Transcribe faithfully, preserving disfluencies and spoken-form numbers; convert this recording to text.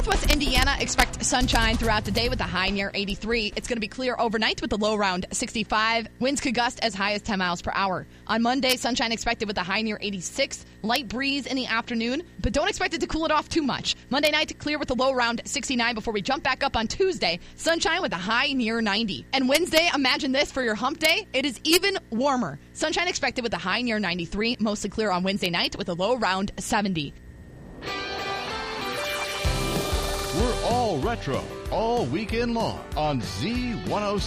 Northwest Indiana, expect sunshine throughout the day with a high near eighty-three. It's going to be clear overnight with a low around sixty-five. Winds could gust as high as ten miles per hour. On Monday, sunshine expected with a high near eighty-six. Light breeze in the afternoon, but don't expect it to cool it off too much. Monday night, clear with a low around sixty-nine before we jump back up on Tuesday. Sunshine with a high near ninety. And Wednesday, imagine this for your hump day. It is even warmer. Sunshine expected with a high near ninety-three. Mostly clear on Wednesday night with a low around seventy. We're all retro, all weekend long on Z one oh six.